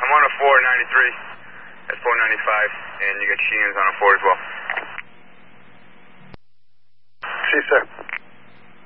I'm on a 493. That's 495, and you got Sheehan's on a 4 as well. See, sir.